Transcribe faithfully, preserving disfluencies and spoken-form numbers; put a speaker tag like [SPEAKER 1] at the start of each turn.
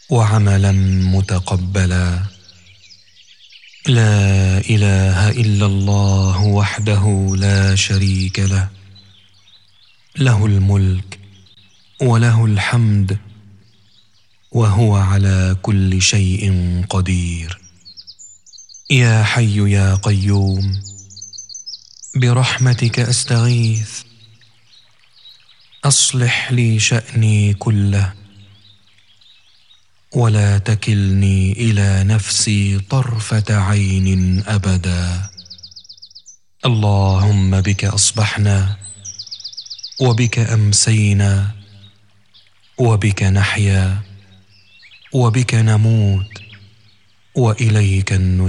[SPEAKER 1] وعملا متقبلا. لا إله إلا الله وحده لا شريك له، له الملك وله الحمد وهو على كل شيء قدير. يا حي يا قيوم برحمتك أستغيث، أصلح لي شأني كله ولا تكلني إلى نفسي طرفة عين أبدا. اللهم بك أصبحنا وبك أمسينا وبك نحيا وبك نموت وإليك النشور.